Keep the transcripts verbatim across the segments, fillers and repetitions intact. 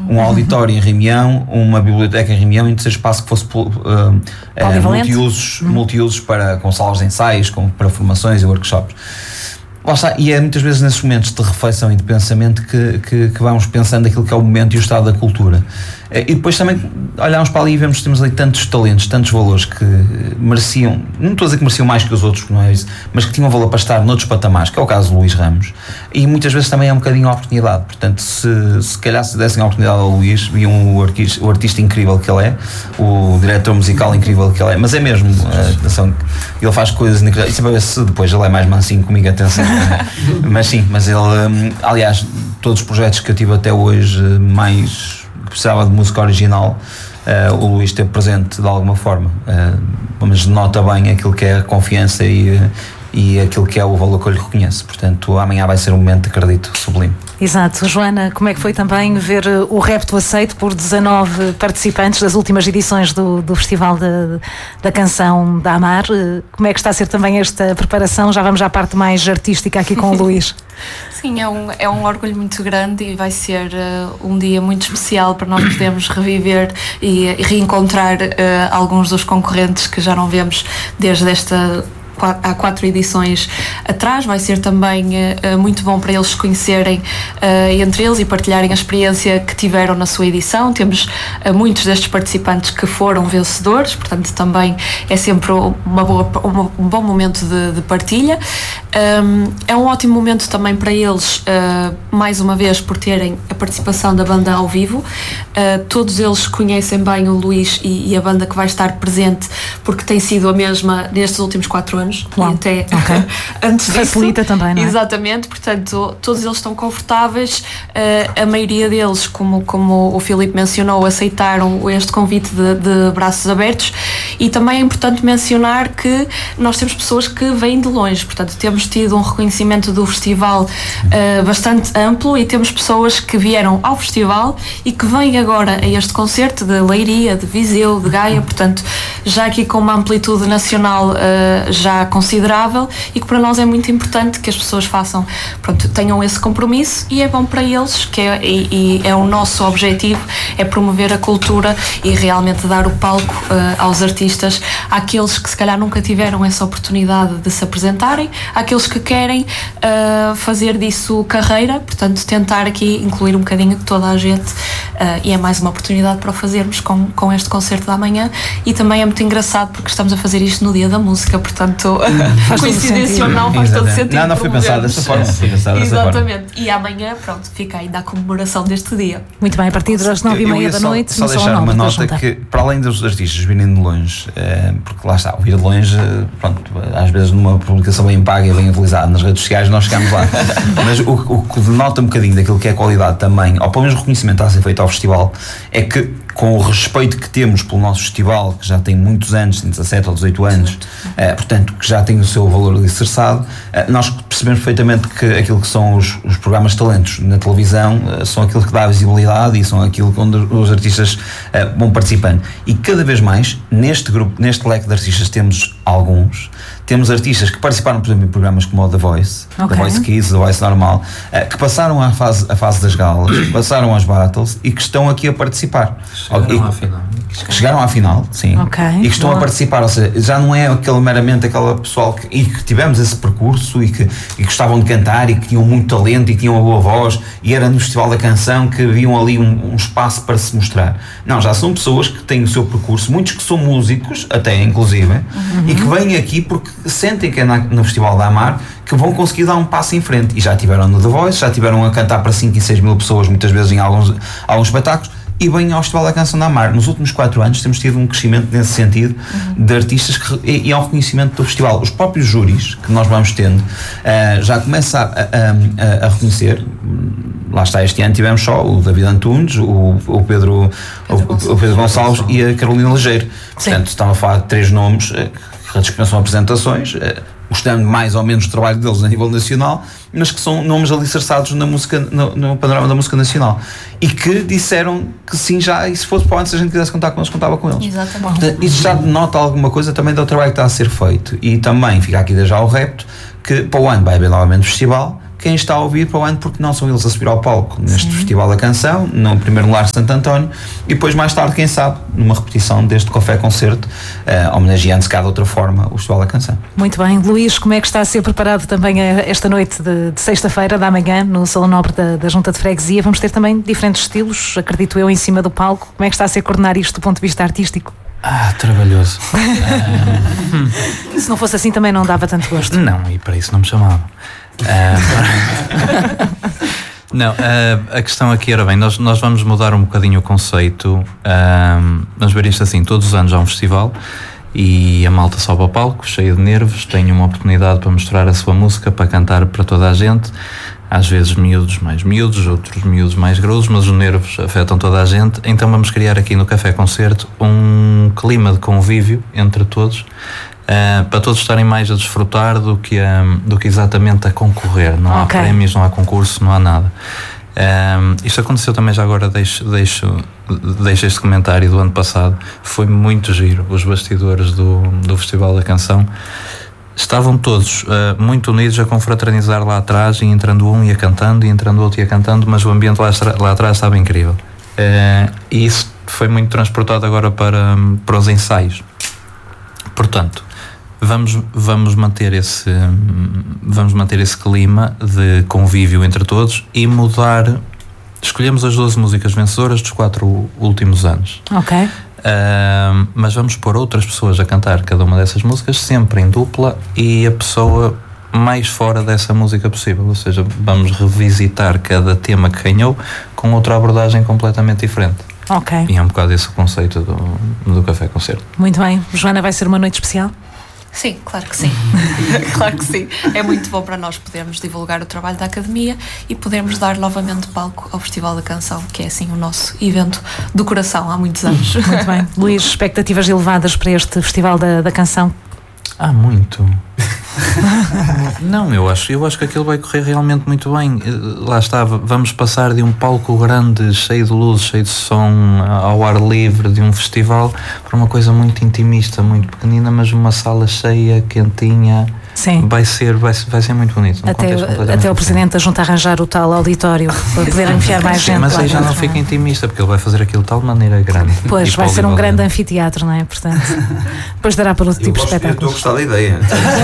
um auditório em Reunião, uma biblioteca em Reunião e um terceiro espaço que fosse uh, uh, multiusos, uhum. multiusos para, com salas de ensaios, com, para formações e workshops. Lá está, e é muitas vezes nesses momentos de reflexão e de pensamento que, que, que vamos pensando aquilo que é o momento e o estado da cultura. E depois também olhamos para ali e vemos que temos ali tantos talentos, tantos valores que mereciam, não estou a dizer que mereciam mais que os outros, não é isso, mas que tinham valor para estar noutros patamares, que é o caso do Luís Ramos, e muitas vezes também é um bocadinho a oportunidade. Portanto, se, se calhar se dessem a oportunidade ao Luís, viam o artista, o artista incrível que ele é, o diretor musical incrível que ele é, mas é mesmo, atenção, ele faz coisas incríveis, e sempre a ver se depois ele é mais mansinho comigo, atenção, mas sim, mas ele, aliás, todos os projetos que eu tive até hoje, mais precisava de música original, uh, o Luís esteve presente de alguma forma, uh, mas nota bem aquilo que é a confiança e, e aquilo que é o valor que eu lhe reconheço. Portanto, amanhã vai ser um momento, acredito, sublime. Exato. Joana, como é que foi também ver o Repto aceito por dezanove participantes das últimas edições do, do Festival de, da Canção da Amar? Como é que está a ser também esta preparação? Já vamos à parte mais artística aqui com o Luís. Sim, é um, é um orgulho muito grande e vai ser uh, um dia muito especial para nós podermos reviver e, e reencontrar uh, alguns dos concorrentes que já não vemos desde esta... há quatro edições atrás. Vai ser também uh, muito bom para eles se conhecerem uh, entre eles e partilharem a experiência que tiveram na sua edição. Temos uh, muitos destes participantes que foram vencedores, portanto também é sempre uma boa, uma, um bom momento de, de partilha. Um, é um ótimo momento também para eles, uh, mais uma vez, por terem a participação da banda ao vivo. Uh, todos eles conhecem bem o Luís e, e a banda que vai estar presente, porque tem sido a mesma nestes últimos quatro anos. Uau. E até okay. antes disso. Facilita também, não é? Exatamente, portanto, todos eles estão confortáveis. Uh, a maioria deles, como, como o Filipe mencionou, aceitaram este convite de, de braços abertos. E também é importante mencionar que nós temos pessoas que vêm de longe, portanto, temos tido um reconhecimento do festival uh, bastante amplo e temos pessoas que vieram ao festival e que vêm agora a este concerto de Leiria, de Viseu, de Gaia, portanto, já aqui com uma amplitude nacional uh, já considerável, e que para nós é muito importante que as pessoas façam, pronto, tenham esse compromisso, e é bom para eles, que é, e, e é o nosso objetivo, é promover a cultura e realmente dar o palco uh, aos artistas, àqueles que se calhar nunca tiveram essa oportunidade de se apresentarem, àqueles que querem uh, fazer disso carreira, portanto tentar aqui incluir um bocadinho de toda a gente, uh, e é mais uma oportunidade para o fazermos com, com este concerto da manhã. E também é muito engraçado porque estamos a fazer isto no dia da música, portanto faz coincidência ou não, faz todo sentido. Não, não foi pensado dessa forma. Foi pensado dessa Exatamente. Forma. E amanhã, pronto, fica ainda a comemoração deste dia. Muito bem, a partir das nove e meia da noite. Só deixar uma nota que, para além dos artistas virem de longe, é, porque lá está, vir de longe, pronto, às vezes numa publicação bem paga e bem utilizada nas redes sociais, nós chegamos lá. Mas o, o que denota um bocadinho daquilo que é qualidade também, ou pelo menos o reconhecimento a ser feito ao festival, é que, com o respeito que temos pelo nosso festival, que já tem muitos anos, tem dezassete ou dezoito anos, uh, portanto, que já tem o seu valor alicerçado, uh, nós percebemos perfeitamente que aquilo que são os, os programas de talentos na televisão uh, são aquilo que dá visibilidade e são aquilo onde os artistas uh, vão participando. E cada vez mais, neste grupo, neste leque de artistas, temos alguns, temos artistas que participaram, por exemplo, em programas como o The Voice, okay. The Voice Kids, The Voice Normal, uh, que passaram a fase, a fase das galas, passaram as battles e que estão aqui a participar. Chegaram e, à final. Chegaram à final, sim. Okay. E que estão Boa. a participar, ou seja, já não é aquele meramente aquela pessoal que, e que tivemos esse percurso e que, e que gostavam de cantar e que tinham muito talento e que tinham uma boa voz e era no Festival da Canção que viam ali um, um espaço para se mostrar. Não, já são pessoas que têm o seu percurso, muitos que são músicos, até inclusive, uhum. e que vêm aqui porque sentem que é na, no Festival da Amar que vão conseguir dar um passo em frente. E já tiveram no The Voice, já tiveram a cantar para cinco e seis mil pessoas, muitas vezes em alguns, alguns espetáculos, e bem ao Festival da Canção da Amar. Nos últimos quatro anos temos tido um crescimento nesse sentido, uhum. de artistas que, e, e ao reconhecimento do festival. Os próprios júris que nós vamos tendo uh, já começa a, a, a, a reconhecer. Lá está, este ano tivemos só o David Antunes, o, o, Pedro, o, o Pedro Gonçalves e a Carolina Ligeiro. Portanto, estava a falar de três nomes uh, que dispensam apresentações, uh, gostando mais ou menos do trabalho deles a nível nacional, mas que são nomes alicerçados na música, no, no panorama da música nacional, e que disseram que sim, já, e se fosse para onde, se a gente quisesse contar com eles, contava com eles. Exatamente. Portanto, isso já denota alguma coisa também do trabalho que está a ser feito. E também fica aqui já o repto que para o ano vai haver novamente o festival, quem está a ouvir para o ano, porque não são eles a subir ao palco neste Sim. Festival da Canção, no primeiro Lar Santo António, e depois mais tarde, quem sabe, numa repetição deste Café Concerto, uh, homenageando-se cá de outra forma o Festival da Canção. Muito bem. Luís, como é que está a ser preparado também esta noite de, de sexta-feira, da manhã, no Salão Nobre da, da Junta de Freguesia? Vamos ter também diferentes estilos, acredito eu, em cima do palco. Como é que está a ser coordenar isto do ponto de vista artístico? Ah, trabalhoso. Se não fosse assim também não dava tanto gosto. Não, e para isso não me chamavam. Uh, não, uh, a questão aqui era bem, nós, nós vamos mudar um bocadinho o conceito. Uh, vamos ver isto assim, todos os anos há um festival e a malta sobe ao palco, cheia de nervos, tem uma oportunidade para mostrar a sua música, para cantar para toda a gente. Às vezes miúdos mais miúdos, outros miúdos mais grossos, mas os nervos afetam toda a gente. Então vamos criar aqui no Café Concerto um clima de convívio entre todos, uh, para todos estarem mais a desfrutar do que, um, do que exatamente a concorrer. Não okay. há prémios, não há concurso, não há nada. Um, isto aconteceu também já agora, deixo, deixo, deixo este comentário do ano passado. Foi muito giro, os bastidores do, do Festival da Canção. Estavam todos uh, muito unidos a confraternizar lá atrás, e entrando um ia cantando, e entrando outro ia cantando, mas o ambiente lá, lá atrás estava incrível. Uh, e isso foi muito transportado agora para, para os ensaios. Portanto, vamos, vamos, manter esse, vamos manter esse clima de convívio entre todos e mudar. Escolhemos as doze músicas vencedoras dos quatro últimos anos. Ok. Uh, mas vamos pôr outras pessoas a cantar cada uma dessas músicas, sempre em dupla, e a pessoa mais fora dessa música possível, ou seja, vamos revisitar cada tema que ganhou com outra abordagem completamente diferente. Ok. E é um bocado esse o conceito do, do Café Concerto. Muito bem. Joana, vai ser uma noite especial? Sim, claro que sim. Claro que sim. É muito bom para nós podermos divulgar o trabalho da Academia e podermos dar novamente palco ao Festival da Canção, que é assim o nosso evento do coração há muitos anos. Muito bem. Luís, expectativas elevadas para este Festival da, da Canção? Ah, muito. Não, eu acho, eu acho que aquilo vai correr realmente muito bem. Lá está, vamos passar de um palco grande, cheio de luzes, cheio de som, ao ar livre, de um festival, para uma coisa muito intimista, muito pequenina, mas uma sala cheia, quentinha. Sim. Vai ser, vai, vai ser muito bonito. Um até até o Presidente da Junta arranjar o tal auditório para poder enfiar mais gente. Mas aí já dentro, não fica intimista, porque ele vai fazer aquilo de tal maneira grande. Pois, vai ser um grande anfiteatro, não é? Portanto, depois dará para outro tipo de espetáculo. Eu estou a gostar da ideia.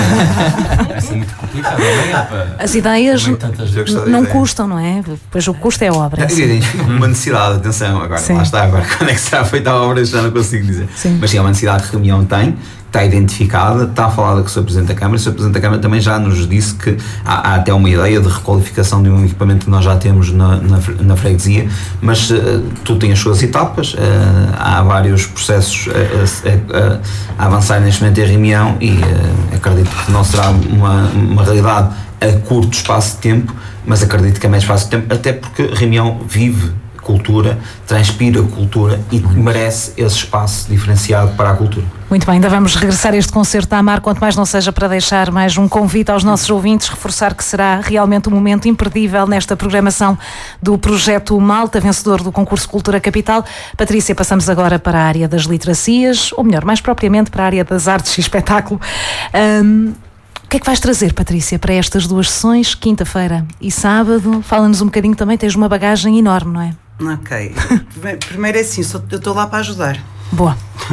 É assim muito complicado, não é? As ideias não custam, não é? Depois o custo é a obra. É uma necessidade, atenção, agora, sim. Lá está, agora quando é que será feita a obra, já não consigo dizer. Sim. Mas sim, é uma necessidade que a reunião tem, está identificada, está falada com o senhor Presidente da Câmara. O senhor Presidente da Câmara também já nos disse que há, há até uma ideia de requalificação de um equipamento que nós já temos na, na, na freguesia, mas uh, tudo tem as suas etapas, uh, há vários processos uh, uh, uh, a avançar neste momento em reunião e uh, acredito que não será uma, uma realidade a curto espaço de tempo, mas acredito que a médio espaço de tempo, até porque a reunião vive cultura, transpira cultura e merece esse espaço diferenciado para a cultura. Muito bem, ainda vamos regressar a este concerto da Amar, quanto mais não seja para deixar mais um convite aos nossos ouvintes, reforçar que será realmente um momento imperdível nesta programação do projeto Malta, vencedor do concurso Cultura Capital. Patrícia, passamos agora para a área das literacias, ou melhor, mais propriamente para a área das artes e espetáculo. Um, o que é que vais trazer, Patrícia, para estas duas sessões, quinta-feira e sábado? Fala-nos um bocadinho também, tens uma bagagem enorme, não é? Ok. Primeiro é assim, eu estou lá para ajudar. Boa.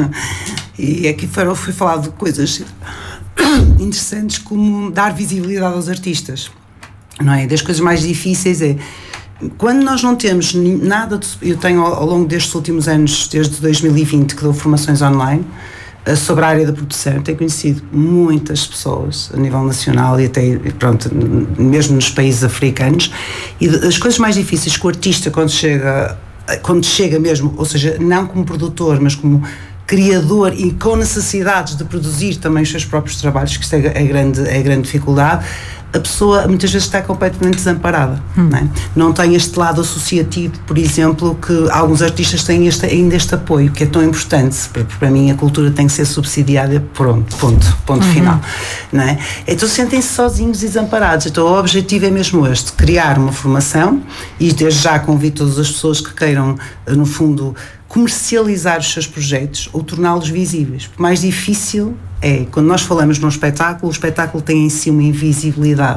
E aqui foi falado de coisas interessantes como dar visibilidade aos artistas, não é? Das coisas mais difíceis é quando nós não temos nada de, eu tenho ao, ao longo destes últimos anos, desde dois mil e vinte que dou formações online sobre a área da produção, tenho conhecido muitas pessoas a nível nacional e até, pronto, mesmo nos países africanos, e as coisas mais difíceis que o artista quando chega, quando chega mesmo, ou seja, não como produtor, mas como criador e com necessidades de produzir também os seus próprios trabalhos, que isto é, é, grande, é grande dificuldade, a pessoa muitas vezes está completamente desamparada. Hum. Não é? Não tem este lado associativo, por exemplo, que alguns artistas têm este, ainda este apoio, que é tão importante. Para, para mim a cultura tem que ser subsidiada, pronto, ponto, ponto uhum. final. Não é? Então sentem-se sozinhos e desamparados. Então o objetivo é mesmo este, criar uma formação, e desde já convido todas as pessoas que queiram, no fundo, comercializar os seus projetos ou torná-los visíveis. O mais difícil é, quando nós falamos num espetáculo, o espetáculo tem em si uma invisibilidade.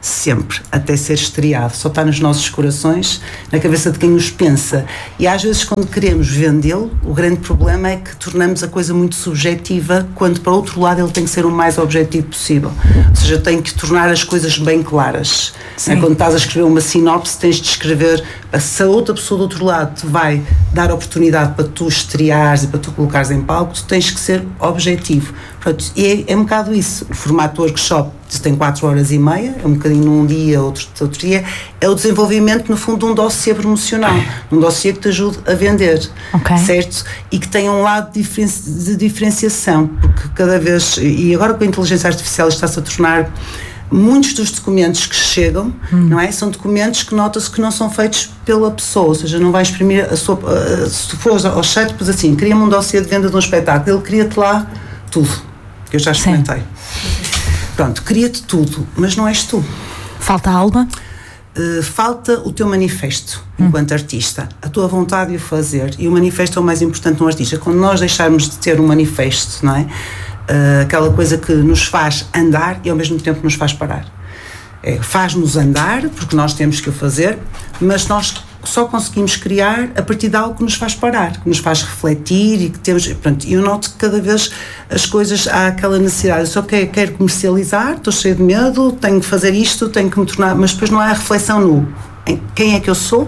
sempre, até ser estreado. Só está nos nossos corações, na cabeça de quem os pensa. E às vezes, quando queremos vendê-lo, o grande problema é que tornamos a coisa muito subjetiva, quando, para outro lado, ele tem que ser o mais objetivo possível. Ou seja, tem que tornar as coisas bem claras. É, quando estás a escrever uma sinopse, tens de escrever, se a outra pessoa do outro lado te vai dar oportunidade para tu estreares e para tu colocares em palco, tu tens que ser objetivo. Pronto, e é, é um bocado isso. O formato workshop tem quatro horas e meia, é um bocadinho num dia, outro, outro dia, é o desenvolvimento, no fundo, de um dossiê promocional, um dossiê que te ajude a vender, okay. certo? E que tenha um lado de, diferenci- de diferenciação, porque cada vez, e agora com a inteligência artificial está-se a tornar, muitos dos documentos que chegam, hum. não é? São documentos que nota-se que não são feitos pela pessoa, ou seja, não vai exprimir a sua, uh, se tu fores ao chat, pois assim, cria-me um dossiê de venda de um espetáculo, ele cria-te lá tudo, que eu já experimentei. Sim. Pronto, cria-te tudo, mas não és tu. Falta a alma? Uh, falta o teu manifesto, hum. enquanto artista, a tua vontade de o fazer, e o manifesto é o mais importante num artista. Quando nós deixarmos de ter um manifesto, não é? Uh, aquela coisa que nos faz andar e ao mesmo tempo nos faz parar. É, faz-nos andar, porque nós temos que o fazer, mas nós só conseguimos criar a partir de algo que nos faz parar, que nos faz refletir e que temos... Pronto, e eu noto que cada vez as coisas, há aquela necessidade, eu só quero, quero comercializar, estou cheio de medo, tenho que fazer isto, tenho que me tornar... Mas depois não há a reflexão no em quem é que eu sou,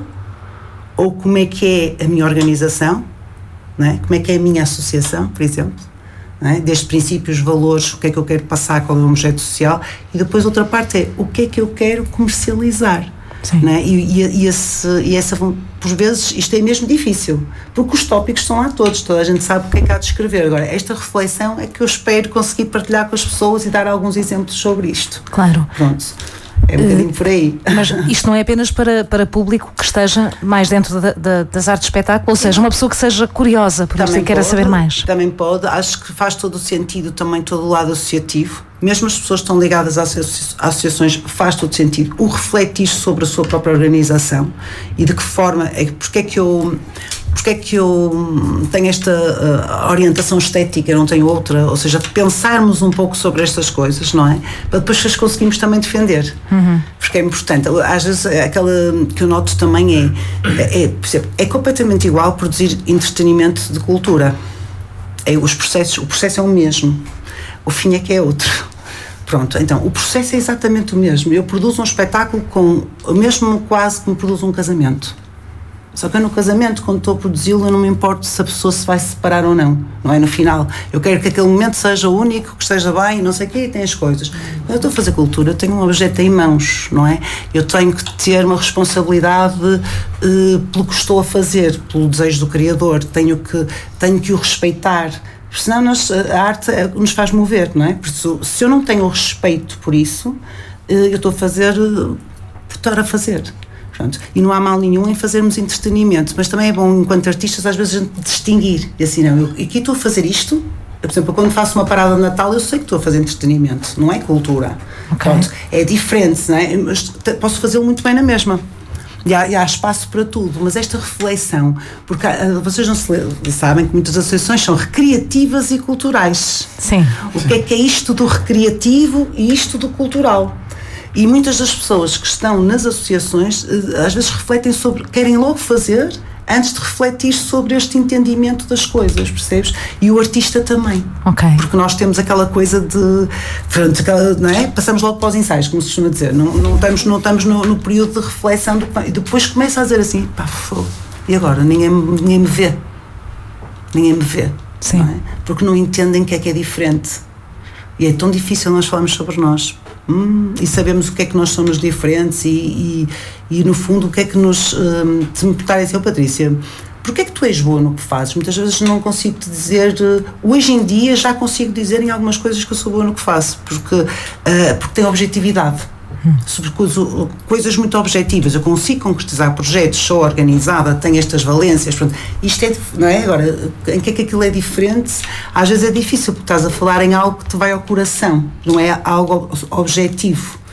ou como é que é a minha organização, não é? Como é que é a minha associação, por exemplo. Não é? Desde princípios, valores, o que é que eu quero passar, qual é o meu objeto social, e depois outra parte é o que é que eu quero comercializar. Não é? e, e, e, esse, e essa, por vezes, isto é mesmo difícil, porque os tópicos estão lá todos, toda a gente sabe o que é que há de escrever. Agora, esta reflexão é que eu espero conseguir partilhar com as pessoas e dar alguns exemplos sobre isto. Claro. Pronto. É um bocadinho por aí. Mas isto não é apenas para, para público que esteja mais dentro da, da, das artes de espetáculo, ou seja, uma pessoa que seja curiosa por isso e queira saber mais. Também pode, acho que faz todo o sentido também todo o lado associativo, mesmo as pessoas que estão ligadas às associações, faz todo o sentido o refletir sobre a sua própria organização e de que forma, é, porque é que eu porque é que eu tenho esta uh, orientação estética, eu não tenho outra, ou seja, pensarmos um pouco sobre estas coisas, não é? Para depois as conseguimos também defender, uhum. porque é importante. Às vezes aquela que eu noto também é, é, por exemplo, é completamente igual produzir entretenimento de cultura, é, os processos, o processo é o mesmo, o fim é que é outro. Pronto, então o processo é exatamente o mesmo, eu produzo um espetáculo com o mesmo quase como produzo um casamento. Só que eu no casamento, quando estou a produzi-lo, eu não me importo se a pessoa se vai separar ou não, não é? No final, eu quero que aquele momento seja único, que esteja bem, não sei o quê, e tem as coisas. Quando eu estou a fazer cultura, eu tenho um objeto em mãos, não é? Eu tenho que ter uma responsabilidade uh, pelo que estou a fazer, pelo desejo do criador, tenho que, tenho que o respeitar, porque senão nós, a arte nos faz mover, não é? Porque se eu não tenho o respeito por isso, uh, eu estou a fazer uh, por estar a fazer. Pronto. E não há mal nenhum em fazermos entretenimento, mas também é bom, enquanto artistas, às vezes a gente distinguir, e assim, não, eu aqui estou a fazer isto, por exemplo, quando faço uma parada de Natal, eu sei que estou a fazer entretenimento, não é cultura. Okay. Pronto, é diferente, não é? Mas posso fazê-lo muito bem na mesma. E há, e há espaço para tudo, mas esta reflexão, porque uh, vocês não se sabem que muitas associações são recreativas e culturais. Sim. O que é que é isto do recreativo e isto do cultural? E muitas das pessoas que estão nas associações às vezes refletem sobre, querem logo fazer antes de refletir sobre este entendimento das coisas, percebes? E o artista também. Okay. Porque nós temos aquela coisa de, pronto, aquela, não é? Passamos logo para os ensaios, como se costuma dizer, não, não estamos, não estamos no, no período de reflexão, do, e depois começa a dizer assim, pá, fogo, e agora? Ninguém, ninguém me vê. Ninguém me vê. Sim. Não é? Porque não entendem que é que é diferente. E é tão difícil nós falarmos sobre nós. Hum, e sabemos o que é que nós somos diferentes e, e, e no fundo o que é que nos um, se me perguntarem assim, oh, Patrícia, porque é que tu és boa no que fazes? Muitas vezes não consigo te dizer, hoje em dia já consigo dizer em algumas coisas que eu sou boa no que faço, porque, uh, porque tenho objetividade sobre coisa, coisas muito objetivas, eu consigo concretizar projetos, sou organizada, tenho estas valências, pronto. Isto é, não é? Agora, em que é que aquilo é diferente? Às vezes é difícil porque estás a falar em algo que te vai ao coração, não é algo objetivo.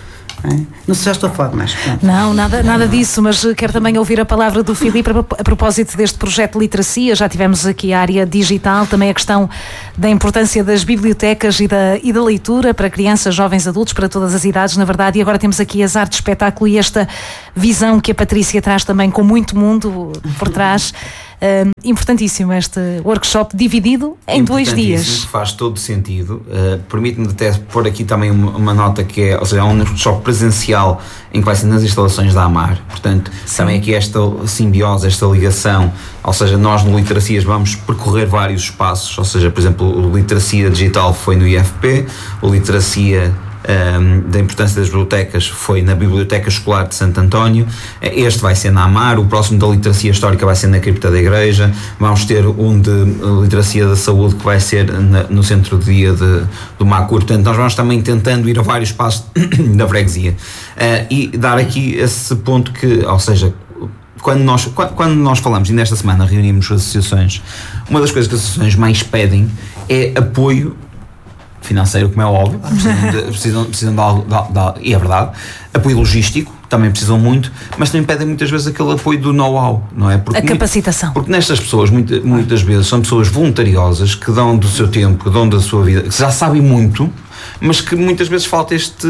Não, é? Não sei se já estou a falar mais. Não, nada, nada disso, mas quero também ouvir a palavra do Filipe a propósito deste projeto de literacia. Já tivemos aqui a área digital, também a questão da importância das bibliotecas e da, e da leitura para crianças, jovens, adultos, para todas as idades, na verdade, e agora temos aqui as artes de espetáculo e esta visão que a Patrícia traz também com muito mundo por trás. Uh, importantíssimo este workshop dividido em dois dias. Faz todo sentido. Uh, Permite-me até pôr aqui também uma, uma nota que é, ou seja, é um workshop presencial em que vai ser nas instalações da AMAR. Portanto, sim, também aqui esta simbiose, esta ligação, ou seja, nós no Literacias vamos percorrer vários espaços, ou seja, por exemplo, o Literacia Digital foi no I F P, o Literacia Um, da importância das bibliotecas foi na Biblioteca Escolar de Santo António. Este vai ser na AMAR, o próximo da Literacia Histórica vai ser na Cripta da Igreja. Vamos ter um de Literacia da Saúde que vai ser na, no Centro de Dia de, do Macur. Portanto, nós vamos também tentando ir a vários espaços da freguesia uh, e dar aqui esse ponto que, ou seja, Quando nós, quando nós falamos, e nesta semana reunimos as associações, uma das coisas que as associações mais pedem é apoio financeiro, como é óbvio, precisam de, precisam, precisam de algo, de, de, e é verdade, apoio logístico, também precisam muito, mas também pedem muitas vezes aquele apoio do know-how, não é? Porque a capacitação. Muito, porque nestas pessoas, muitas, muitas vezes, são pessoas voluntariosas, que dão do seu tempo, que dão da sua vida, que já sabem muito, mas que muitas vezes falta este...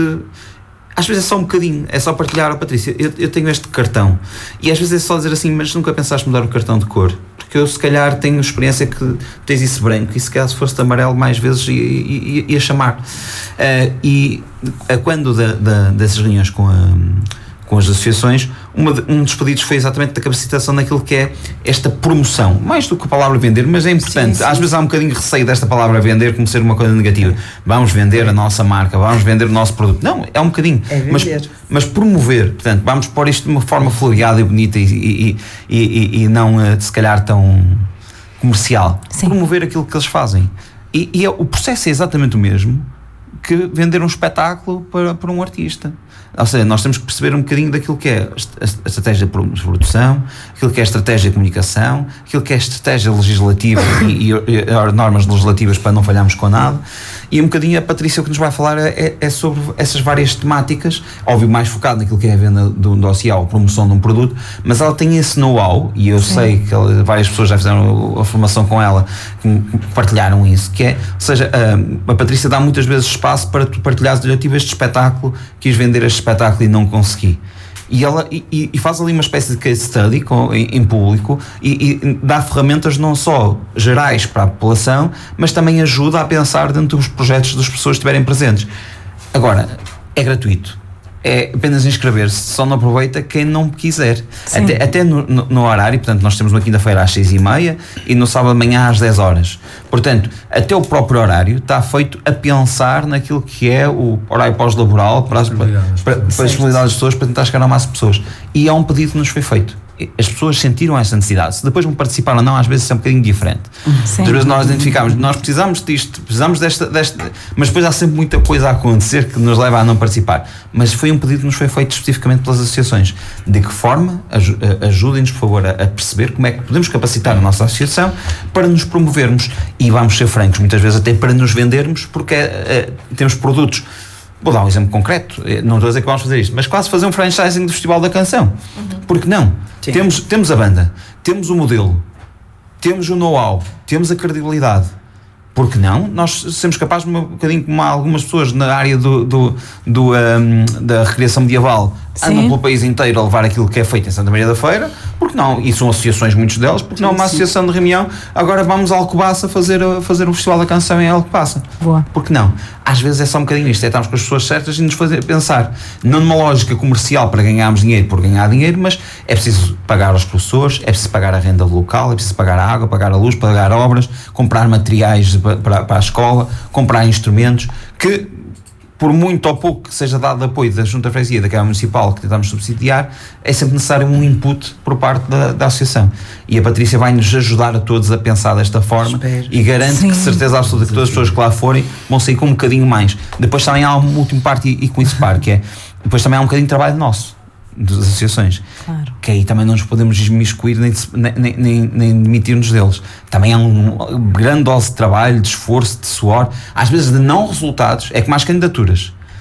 Às vezes é só um bocadinho, é só partilhar, oh, Patrícia, eu, eu tenho este cartão, e às vezes é só dizer assim, mas nunca pensaste mudar o cartão de cor? Porque eu se calhar tenho experiência que tens isso branco, e se calhar se fosse de amarelo mais vezes ia, ia, ia chamar. Uh, e uh, quando da, da, dessas reuniões com, a, com as associações, uma de, um dos pedidos foi exatamente da capacitação naquilo que é esta promoção, mais do que a palavra vender, mas é importante. Sim, sim. Às vezes há um bocadinho de receio desta palavra vender como ser uma coisa negativa. Vamos vender a nossa marca, vamos vender o nosso produto. Não, é um bocadinho. É vender. Mas, mas promover, portanto, vamos pôr isto de uma forma floreada e bonita e, e, e, e, e não se calhar tão comercial. Sim. Promover aquilo que eles fazem. E, e é, o processo é exatamente o mesmo que vender um espetáculo para, para um artista. Ou seja, nós temos que perceber um bocadinho daquilo que é a estratégia de produção, aquilo que é a estratégia de comunicação, aquilo que é a estratégia legislativa e, e, e normas legislativas para não falharmos com nada. E um bocadinho a Patrícia o que nos vai falar é, é sobre essas várias temáticas, óbvio mais focado naquilo que é a venda de um dossiê ou promoção de um produto, mas ela tem esse know-how, e eu Sim. sei que ela, várias pessoas já fizeram a formação com ela, que partilharam isso, que é, ou seja, a, a Patrícia dá muitas vezes espaço para tu partilhares, eu tive este espetáculo, quis vender este espetáculo e não consegui. E ela e, e faz ali uma espécie de case study com, em, em público e, e dá ferramentas não só gerais para a população, mas também ajuda a pensar dentro dos projetos das pessoas que estiverem presentes. Agora, é gratuito. É apenas inscrever-se, só não aproveita quem não quiser. Sim. Até, até no, no, no horário, portanto, nós temos uma quinta-feira às seis e meia e no sábado de manhã às dez horas. Portanto, até o próprio horário está feito a pensar naquilo que é o horário pós-laboral para as, para, para, para as possibilidades das pessoas, para tentar chegar ao máximo de pessoas. E é um pedido que nos foi feito. As pessoas sentiram essa necessidade. Se depois vão participar ou não, às vezes é um bocadinho diferente. Sim. Às vezes nós identificamos, nós precisamos disto, precisamos desta, desta, mas depois há sempre muita coisa a acontecer que nos leva a não participar. Mas foi um pedido que nos foi feito especificamente pelas associações. De que forma? Ajudem-nos, por favor, a, a perceber como é que podemos capacitar a nossa associação para nos promovermos. E vamos ser francos, muitas vezes até para nos vendermos, porque é, temos produtos. Vou dar um exemplo concreto, não estou a dizer que vamos fazer isto, mas quase fazer um franchising do Festival da Canção. Uhum. Porque não? Temos, temos a banda, temos o modelo, temos o know-how, temos a credibilidade. Porque não? Nós somos capazes, um bocadinho como algumas pessoas na área do, do, do, um, da recriação medieval, Sim. andam pelo país inteiro a levar aquilo que é feito em Santa Maria da Feira, porque não? E são associações, muitos delas, porque não? Uma Sim. associação de reunião, agora vamos a Alcobaça fazer, fazer o Festival da Canção em Alcobaça. Boa. Porque não? Às vezes é só um bocadinho isto, é estarmos com as pessoas certas e nos fazer pensar, não numa lógica comercial para ganharmos dinheiro por ganhar dinheiro, mas é preciso pagar aos professores, é preciso pagar a renda local, é preciso pagar a água, pagar a luz, pagar obras, comprar materiais para, para, para a escola, comprar instrumentos, que por muito ou pouco que seja dado de apoio da Junta de Freguesia, da Câmara Municipal, que tentamos subsidiar, é sempre necessário um input por parte da, da Associação. E a Patrícia vai-nos ajudar a todos a pensar desta forma. Espero. E garanto Sim. que certeza absoluta que todas as pessoas que lá forem vão sair com um bocadinho mais. Depois também há uma última parte e, e com isso par, que é, depois também há um bocadinho de trabalho nosso, das associações, claro. Que aí também não nos podemos desmiscuir nem, nem, nem, nem demitir-nos deles. Também há uma grande dose de trabalho, de esforço, de suor, às vezes de não resultados, é como as candidaturas.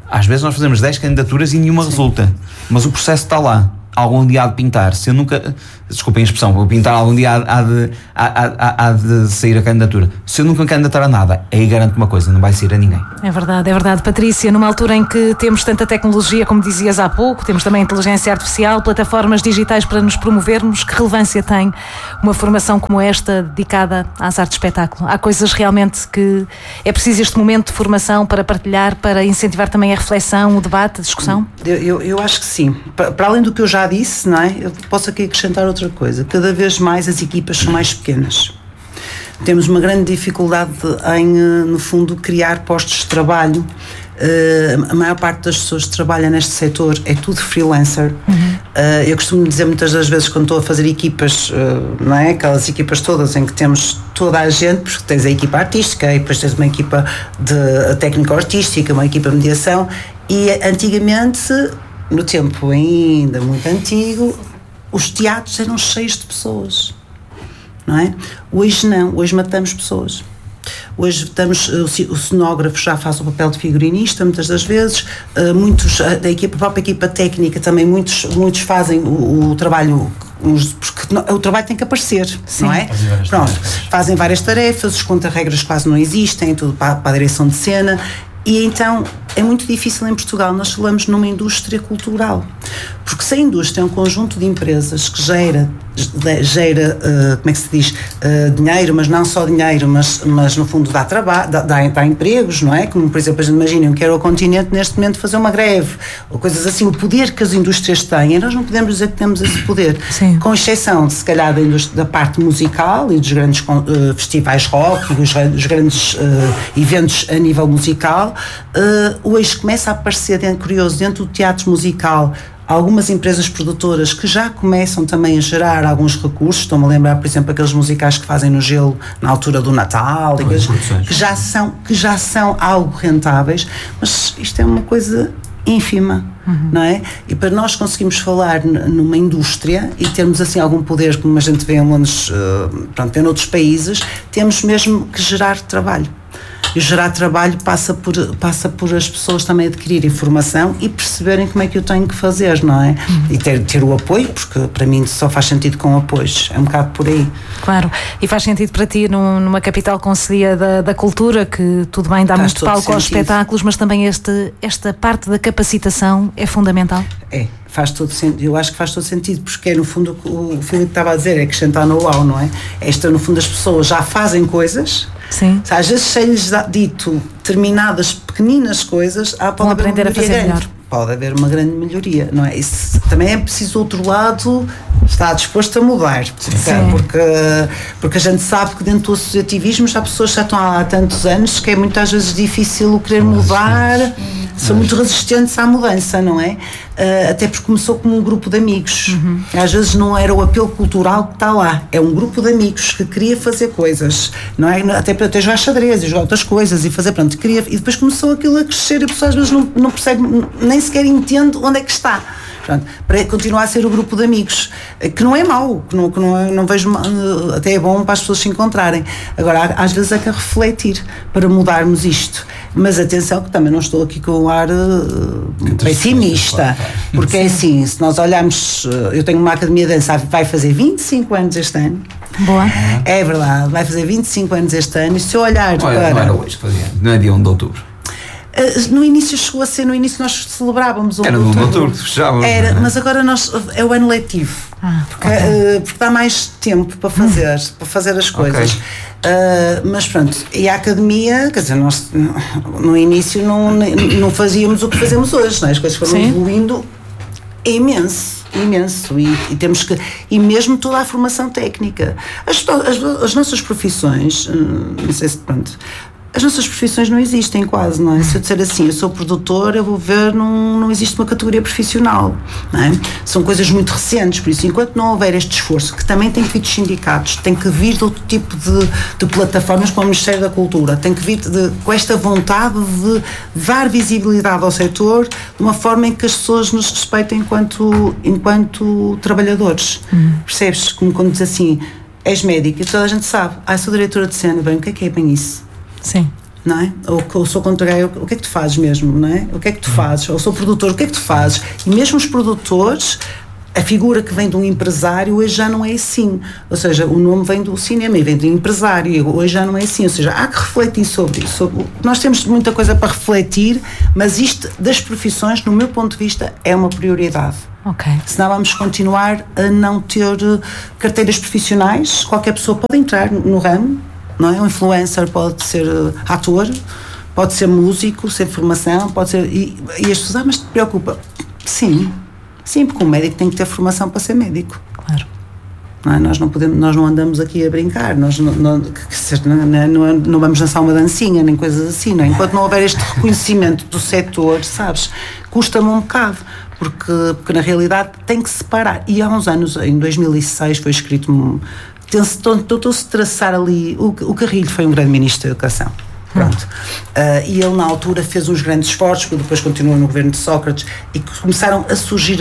Às vezes nós fazemos dez candidaturas e nenhuma Sim. resulta, mas o processo está lá. Algum dia há de pintar. Se eu nunca, desculpem a expressão, vou pintar algum dia há de, há, há, há de sair a candidatura. Se eu nunca candidatar a nada, aí garanto uma coisa, não vai sair a ninguém. É verdade, é verdade. Patrícia, numa altura em que temos tanta tecnologia, como dizias há pouco, temos também inteligência artificial, plataformas digitais para nos promovermos, que relevância tem uma formação como esta dedicada às artes de espetáculo? Há coisas realmente que é preciso este momento de formação para partilhar, para incentivar também a reflexão, o debate, a discussão? Eu, eu, eu acho que sim. Para, para além do que eu já disse, não é? Eu posso aqui acrescentar outra coisa. Cada vez mais as equipas são mais pequenas. Temos uma grande dificuldade em, no fundo, criar postos de trabalho. Uh, a maior parte das pessoas que trabalham neste setor é tudo freelancer. Uhum. Uh, eu costumo dizer muitas das vezes quando estou a fazer equipas, uh, não é? Aquelas equipas todas em que temos toda a gente, porque tens a equipa artística e depois tens uma equipa de técnico-artística, uma equipa de mediação, e antigamente, no tempo ainda muito antigo, os teatros eram cheios de pessoas, não é? Hoje não, hoje matamos pessoas. Hoje estamos, o cenógrafo já faz o papel de figurinista muitas das vezes, muitos da equipa, a própria equipa técnica também, muitos, muitos fazem o, o trabalho, porque o trabalho tem que aparecer, Sim. não é? Fazem várias Pronto, tarefas. fazem várias tarefas, os contra-regras quase não existem, tudo para, para a direção de cena. E então é muito difícil em Portugal, nós falamos numa indústria cultural, porque se a indústria é um conjunto de empresas que gera, gera uh, como é que se diz, uh, dinheiro, mas não só dinheiro, mas, mas no fundo dá trabalho, dá, dá, dá empregos, não é? Como por exemplo, a gente imagina, eu quero o continente neste momento fazer uma greve, ou coisas assim, o poder que as indústrias têm, nós não podemos dizer que temos esse poder, Sim. com exceção, se calhar, da, da parte musical e dos grandes uh, festivais rock, dos, dos grandes uh, eventos a nível musical. Uh, hoje começa a aparecer, dentro, curioso, dentro do teatro musical, algumas empresas produtoras que já começam também a gerar alguns recursos. Estou-me a lembrar, por exemplo, aqueles musicais que fazem no gelo na altura do Natal, que, que, já são, que já são algo rentáveis, mas isto é uma coisa ínfima, uhum. não é? E para nós conseguirmos falar numa indústria e termos assim algum poder, como a gente vê em Londres, uh, pronto, em outros países, temos mesmo que gerar trabalho. E gerar trabalho passa por, passa por as pessoas também adquirirem informação e perceberem como é que eu tenho que fazer, não é? Uhum. E ter, ter o apoio, porque para mim só faz sentido com apoios, é um bocado por aí. Claro, e faz sentido para ti num, numa capital com sede da, da cultura, que tudo bem, dá faz muito palco aos espetáculos, mas também este, esta parte da capacitação é fundamental? É. Faz todo sentido, eu acho que faz todo sentido, porque é no fundo o, o Filipe estava a dizer, é acrescentar know-how, não é? Esta, no fundo, as pessoas já fazem coisas. Sim. Às vezes, se lhes dito determinadas pequeninas coisas, ah, pode Vão aprender a fazer grande. melhor. Pode haver uma grande melhoria, não é? Isso também é preciso, outro lado, estar disposto a mudar. Porque, porque, porque a gente sabe que dentro do associativismo já há pessoas que já estão há tantos anos que é muitas vezes difícil o querer mudar, são muito resistentes à mudança, não é? Uh, até porque começou como um grupo de amigos. Uhum. Às vezes não era o apelo cultural que está lá, é um grupo de amigos que queria fazer coisas, não é? Até para até jogar xadrez e jogar outras coisas e fazer, pronto, queria, e depois começou aquilo a crescer e a pessoa às vezes não, não percebe, nem sequer entende onde é que está. Pronto, para continuar a ser o grupo de amigos, que não é mau, que não, que não, é, não vejo, até é bom para as pessoas se encontrarem. Agora, às vezes é que refletir para mudarmos isto. Mas atenção, que também não estou aqui com um ar uh, pessimista, porque é assim, se nós olharmos, eu tenho uma academia de dança, vai fazer vinte e cinco anos este ano. Boa. É verdade, vai fazer vinte e cinco anos este ano, e se eu olhar Olha, para... Não era hoje que fazia, não é dia um de outubro. No início chegou a ser, no início nós celebrávamos o Era no outubro que fechávamos. Era, mas agora nós, é o ano letivo. Ah, porque, okay. uh, porque dá mais tempo para fazer, hum. para fazer as coisas. Okay. Uh, mas pronto, e a academia, quer dizer, nós no início não, não fazíamos o que fazemos hoje, não é? As coisas foram Sim. evoluindo imenso. Imenso, e, e temos que, e mesmo toda a formação técnica. As, as, as nossas profissões, não sei se pronto. As nossas profissões não existem quase, não é? Se eu disser assim, eu sou produtor, eu vou ver, não, não existe uma categoria profissional, não é? São coisas muito recentes, por isso, enquanto não houver este esforço, que também tem que vir dos sindicatos, tem que vir de outro tipo de, de plataformas como o Ministério da Cultura, tem que vir de, com esta vontade de dar visibilidade ao setor de uma forma em que as pessoas nos respeitem enquanto, enquanto trabalhadores. Uhum. Percebes? Como quando diz assim, és médico, e toda a gente sabe, ah, sou diretora de cena, bem, o que é que é bem isso? Sim. não é? Ou, ou sou contra gay, o que é que tu fazes mesmo, não é? O que é que tu fazes? Ou sou produtor, o que é que tu fazes? E mesmo os produtores, a figura que vem de um empresário hoje já não é assim, ou seja, o nome vem do cinema e vem de um empresário e hoje já não é assim, ou seja, há que refletir sobre isso. Sobre, nós temos muita coisa para refletir, mas isto das profissões, no meu ponto de vista, é uma prioridade. Ok. Senão vamos continuar a não ter carteiras profissionais, qualquer pessoa pode entrar no ramo, não é? Um influencer pode ser ator, pode ser músico, sem formação, pode ser, e, e as pessoas, ah, mas te preocupa? Sim. Sim, porque um médico tem que ter formação para ser médico. Claro. Não é? Nós não podemos, nós não andamos aqui a brincar, nós não, não, não, não, não vamos dançar uma dancinha, nem coisas assim, não é? Enquanto não houver este reconhecimento do setor, sabes, custa-me um bocado, porque, porque na realidade tem que separar. E há uns anos, em dois mil e seis, foi escrito, tentou-se traçar ali, o, o Carrilho foi um grande ministro da Educação. Pronto. Uh, e ele na altura fez uns grandes esforços, depois continuou no governo de Sócrates, e começaram a surgir